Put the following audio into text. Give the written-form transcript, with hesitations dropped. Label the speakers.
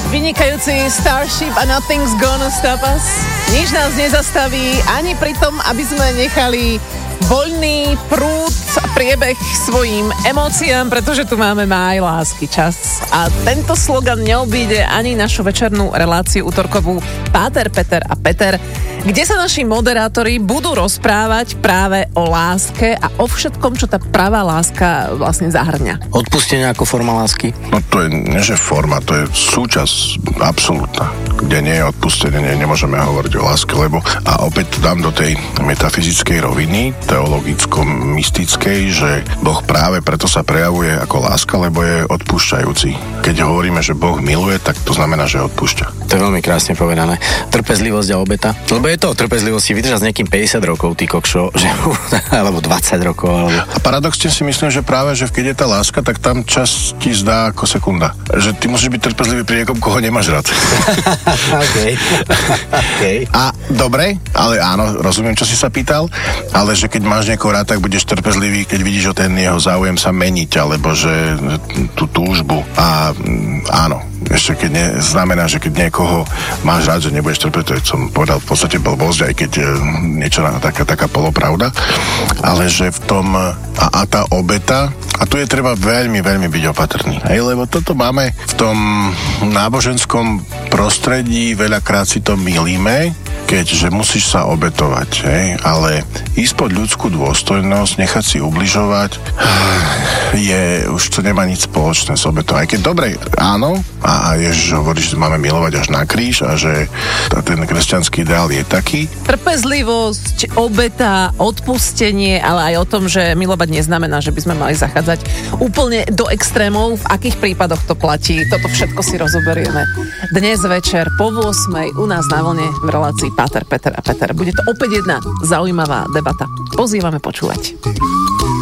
Speaker 1: Vynikajúci Starship a Nothing's Gonna Stop Us. Nič nás nezastaví ani pri tom, aby sme nechali voľný prúd a priebeh svojim emóciám, pretože tu máme Máj lásky čas. A tento slogan neobíde ani našu večernú reláciu útorkovú Páter, Peter a Peter, kde sa naši moderátori budú rozprávať práve o láske a o všetkom, čo tá pravá láska vlastne zahrňa.
Speaker 2: Odpustenie ako forma lásky?
Speaker 3: No to je nie že forma, to je súčasť absolútna. Kde nie je odpustenie, nemôžeme hovoriť o láske, lebo a opäť to dám do tej metafyzickej roviny, teologicko-mystickej, že Boh práve preto sa prejavuje ako láska, lebo je odpúšťajúci. Keď hovoríme, že Boh miluje, tak to znamená, že odpúšťa.
Speaker 2: To je veľmi krásne povedané. Trpezlivosť a obeta. Lebo je to o trpezlivosti vydržať s niekým 50 rokov, ty kokšo, že, alebo 20 rokov. Alebo... A
Speaker 3: paradoxne si myslím, že práve, že keď je tá láska, tak tam čas ti zdá ako sekunda. Že ty musíš byť trpezlivý pri niekom, koho nemáš rád.
Speaker 2: Okay.
Speaker 3: A dobre, ale áno, rozumiem, čo si sa pýtal, ale že keď máš niekoho rád, tak budeš trpezlivý, keď vidíš, že ten jeho záujem sa meniť, alebo že tú túžbu. A áno, ešte keď znamená, že keď niekoho máš rád, že nebudeš trpeť, to som povedal v podstate blbosť, aj keď niečo taká polopravda, ale že v tom a tá obeta, a tu je treba veľmi, veľmi byť opatrný. Hej, lebo toto máme v tom náboženskom prostredí, veľakrát si to mýlime, keďže musíš sa obetovať, hej, ale ísť pod ľudskú dôstojnosť, nechať si ubližovať, už to nemá nič spoločné s obetou. Aj keď dobre, áno, a Ježiš hovorí, že máme milovať až na kríž a že ten kresťanský ideál je taký.
Speaker 1: Trpezlivosť, obeta, odpustenie, ale aj o tom, že milovať neznamená, že by sme mali zachádzať úplne do extrémov, v akých prípadoch to platí. Toto všetko si rozoberieme dnes večer po 8:00 u nás na vlne v relácii Páter, Peter a Peter. Bude to opäť jedna zaujímavá debata. Pozývame počúvať.